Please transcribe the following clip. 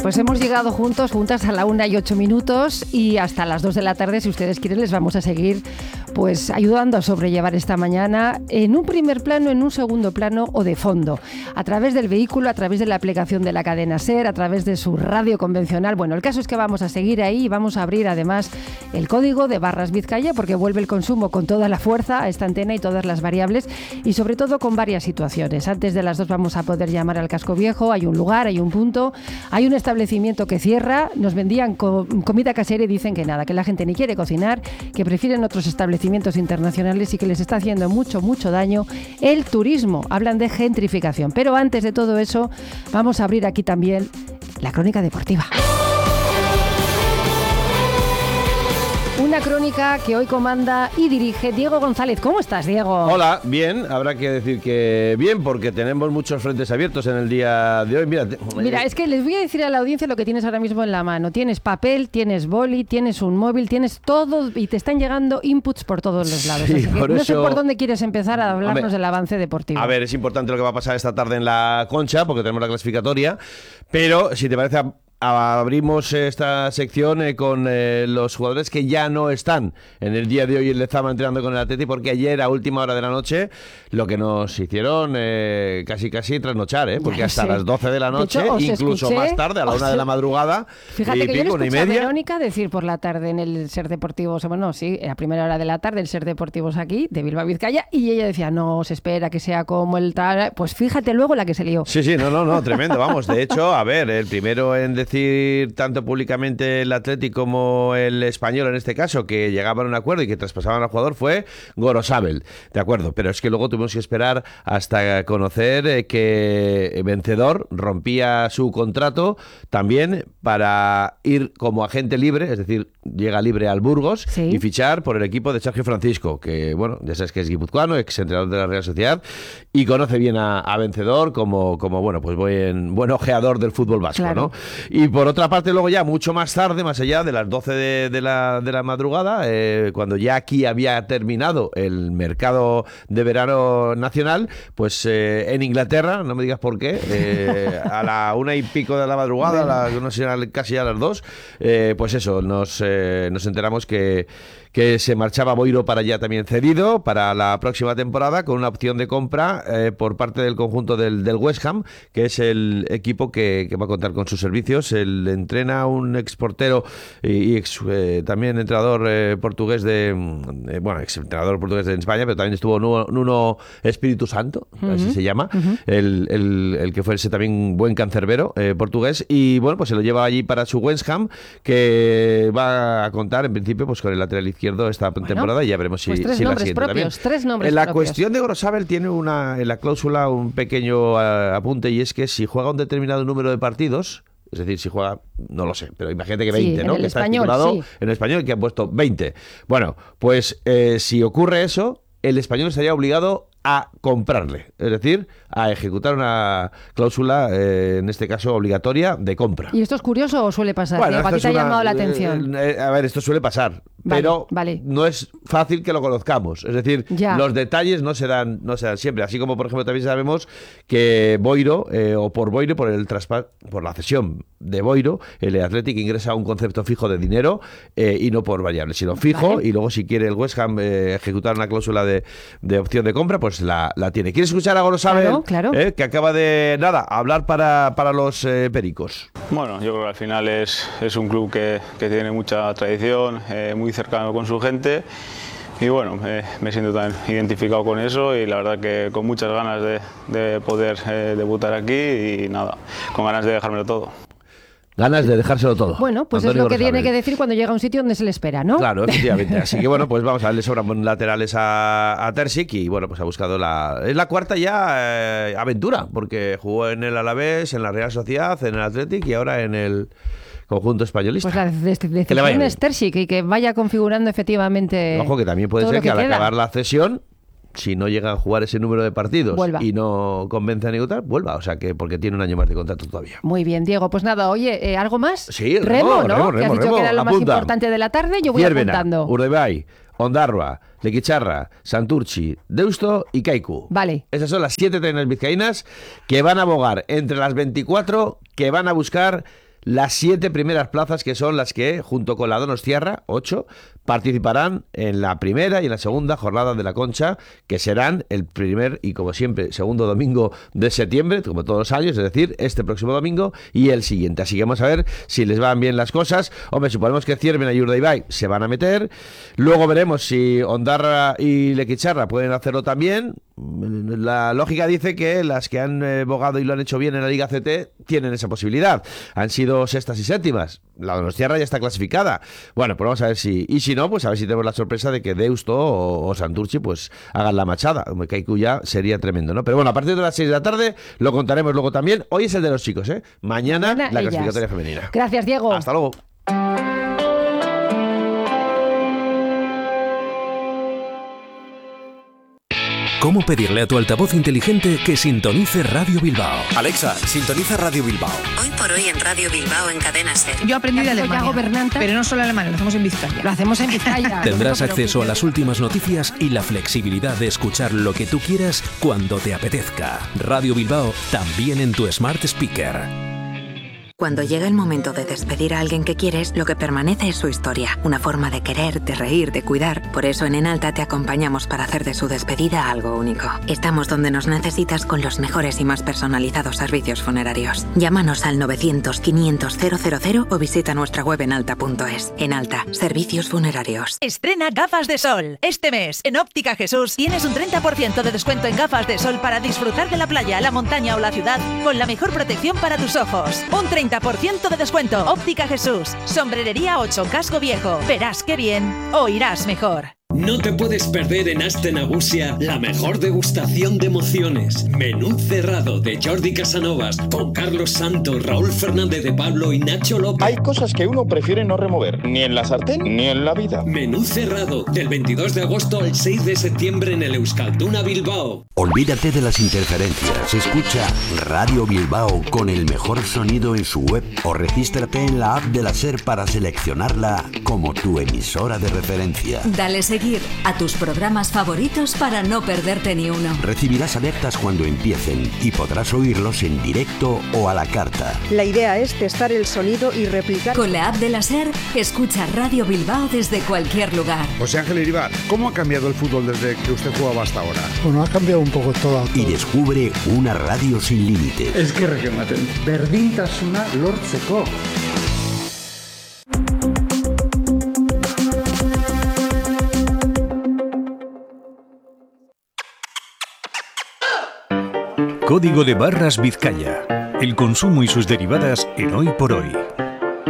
Pues hemos llegado juntas a la 1:08 y hasta las 2 de la tarde, si ustedes quieren, les vamos a seguir pues ayudando a sobrellevar esta mañana en un primer plano, en un segundo plano o de fondo, a través del vehículo, a través de la aplicación de la cadena SER, a través de su radio convencional. Bueno, el caso es que vamos a seguir ahí y vamos a abrir además el código de Barras Vizcaya, porque vuelve el consumo con toda la fuerza a esta antena y todas las variables, y sobre todo con varias situaciones. Antes de las 2 vamos a poder llamar al Casco Viejo. Hay un lugar, hay un punto, hay un establecimiento que cierra. Nos vendían comida casera y dicen que nada, que la gente ni quiere cocinar, que prefieren otros establecimientos internacionales y que les está haciendo mucho daño el turismo. Hablan de gentrificación. Pero antes de todo eso, vamos a abrir aquí también la crónica deportiva. Una crónica que hoy comanda y dirige Diego González. ¿Cómo estás, Diego? Hola, bien. Habrá que decir que bien, porque tenemos muchos frentes abiertos en el día de hoy. Mira, es que les voy a decir a la audiencia lo que tienes ahora mismo en la mano. Tienes papel, tienes boli, tienes un móvil, tienes todo y te están llegando inputs por todos los lados. Sí, no sé por dónde quieres empezar a hablarnos del avance deportivo. A ver, es importante lo que va a pasar esta tarde en la Concha, porque tenemos la clasificatoria, pero si te parece... Abrimos esta sección con los jugadores que ya no están en el día de hoy en Lezama entrenando con el Atleti, porque ayer a última hora de la noche lo que nos hicieron casi trasnochar, porque hasta las 12 de la noche, de hecho, incluso más tarde, a la 1 de la madrugada, fíjate que yo le escuché a Verónica decir por la tarde en el SER Deportivos, bueno, sí, a primera hora de la tarde, el SER Deportivos aquí, de Bilbao Vizcaya, y ella decía, no, se espera que sea como el tal, pues fíjate luego la que se lió. Sí, no, tremendo, vamos, de hecho, a ver, el primero en decir tanto públicamente el Atlético como el Español en este caso que llegaban a un acuerdo y que traspasaban al jugador fue Gorosabel, de acuerdo, pero es que luego tuvimos que esperar hasta conocer que Vencedor rompía su contrato también para ir como agente libre, es decir, llega libre al Burgos, sí, y fichar por el equipo de Sergio Francisco, que bueno, ya sabes que es guipuzcoano, ex entrenador de la Real Sociedad y conoce bien a Vencedor como bueno, pues buen ojeador del fútbol vasco, claro, ¿no? Y por otra parte, luego ya mucho más tarde, más allá de las 12 de la madrugada, cuando ya aquí había terminado el mercado de verano nacional, pues en Inglaterra, no me digas por qué, a la 1:00 de la madrugada, no sé, casi a las 2, pues eso, nos enteramos que se marchaba Boiro para allá también cedido para la próxima temporada con una opción de compra por parte del conjunto del West Ham, que es el equipo que va a contar con sus servicios. Él entrena un exportero y también entrenador portugués ex entrenador portugués en España, pero también estuvo Nuno Espíritu Santo, así se llama, el que fue ese también buen cancerbero portugués, y bueno, pues se lo lleva allí para su West Ham, que va a contar en principio pues con el lateral izquierdo esta temporada, y ya veremos si la siguiente también. Tres nombres la propios. Cuestión de Gorosabel tiene en la cláusula un pequeño apunte, y es que si juega un determinado número de partidos, es decir, si juega, no lo sé, pero imagínate que 20, ¿no? Que está estipulado en el Español, que han puesto 20. Bueno, pues si ocurre eso, el Español estaría obligado a comprarle, es decir, a ejecutar una cláusula, en este caso obligatoria, de compra. ¿Y esto es curioso o suele pasar? Bueno, ¿a ti te ha llamado la atención? A ver, esto suele pasar, pero no es fácil que lo conozcamos. Es decir, los detalles no se dan siempre. Así como, por ejemplo, también sabemos que Boiro, por la cesión de Boiro, el Athletic ingresa un concepto fijo de dinero y no por variable, sino fijo, y luego si quiere el West Ham ejecutar una cláusula de opción de compra, pues la tiene. ¿Quieres escuchar a Gorosabel? Claro. Que acaba de hablar para los pericos. Bueno, yo creo que al final es un club que tiene mucha tradición, muy cercano con su gente, y bueno, me siento tan identificado con eso, y la verdad que con muchas ganas de poder debutar aquí, y nada, con ganas de dejármelo todo. Ganas de dejárselo todo. Bueno, pues Antonio es lo que Gorosabel tiene que decir cuando llega a un sitio donde se le espera, ¿no? Claro, efectivamente. Así que bueno, pues vamos a darle sobran laterales a Terzic, y bueno, pues ha buscado es la cuarta ya aventura, porque jugó en el Alavés, en la Real Sociedad, en el Athletic y ahora en el conjunto españolista. Pues la decisión es Terzic, y que vaya configurando efectivamente. Ojo, que también puede ser que al acabar la cesión, si no llega a jugar ese número de partidos y no convence a ejecutar, vuelva. O sea, que porque tiene un año más de contrato todavía. Muy bien, Diego. Pues nada, oye, ¿algo más? Sí, Remo, ¿no? Que has dicho que era lo más importante de la tarde. Yo voy apuntando. Urdaibai, Ondarroa, Lequicharra, Santurchi, Deusto y Kaiku. Vale. Esas son las 7 trenes vizcaínas que van a bogar entre las 24, que van a buscar las 7 primeras plazas, que son las que, junto con la Donostiarra, 8, participarán en la primera y en la segunda jornada de la Concha, que serán el primer y, como siempre, segundo domingo de septiembre, como todos los años, es decir, este próximo domingo y el siguiente. Así que vamos a ver si les van bien las cosas. Hombre, suponemos que Ciervena y Urdaibai se van a meter. Luego veremos si Ondarra y Lequicharra pueden hacerlo también. La lógica dice que las que han bogado y lo han hecho bien en la Liga CT tienen esa posibilidad. Han sido sextas y séptimas. La Donostiarra ya está clasificada. Bueno, pues vamos a ver si... Y si no, pues a ver si tenemos la sorpresa de que Deusto o Santurchi pues hagan la machada. Kaiku ya sería tremendo, ¿no? Pero bueno, a partir de las 6 de la tarde lo contaremos luego también. Hoy es el de los chicos, ¿eh? Mañana la clasificatoria femenina. Gracias, Diego. Hasta luego. ¿Cómo pedirle a tu altavoz inteligente que sintonice Radio Bilbao? Alexa, sintoniza Radio Bilbao. Hoy por hoy en Radio Bilbao en Cadena SER. Yo aprendí de Alemania, Alemania, pero no solo Alemania, lo hacemos en Vizcaya. Lo hacemos en Vizcaya. Tendrás acceso a las últimas noticias y la flexibilidad de escuchar lo que tú quieras cuando te apetezca. Radio Bilbao, también en tu Smart Speaker. Cuando llega el momento de despedir a alguien que quieres, lo que permanece es su historia. Una forma de querer, de reír, de cuidar. Por eso en Enalta te acompañamos para hacer de su despedida algo único. Estamos donde nos necesitas con los mejores y más personalizados servicios funerarios. Llámanos al 900-500-000 o visita nuestra web enalta.es. Enalta, servicios funerarios. Estrena gafas de sol. Este mes, en Óptica Jesús, tienes un 30% de descuento en gafas de sol para disfrutar de la playa, la montaña o la ciudad con la mejor protección para tus ojos. Un 30% de descuento. Óptica Jesús. Sombrerería 8, Casco Viejo. Verás qué bien. Oirás mejor. No te puedes perder en Aste Nagusia la mejor degustación de emociones. Menú cerrado de Jordi Casanovas con Carlos Santos, Raúl Fernández de Pablo y Nacho López. Hay cosas que uno prefiere no remover, ni en la sartén ni en la vida. Menú cerrado del 22 de agosto al 6 de septiembre en el Euskalduna Bilbao. Olvídate de las interferencias. Escucha Radio Bilbao con el mejor sonido en su web o regístrate en la app de la SER para seleccionarla como tu emisora de referencia. Dale seguir a tus programas favoritos para no perderte ni uno. Recibirás alertas cuando empiecen y podrás oírlos en directo o a la carta. La idea es testar el sonido y replicar. Con la app de la SER, escucha Radio Bilbao desde cualquier lugar. José Ángel Iribar, ¿cómo ha cambiado el fútbol desde que usted jugaba hasta ahora? Bueno, ha cambiado un poco todo. Y descubre una radio sin límites. Es que requematen. Berdintasuna lortzeko. Código de Barras Vizcaya. El consumo y sus derivadas en Hoy por Hoy.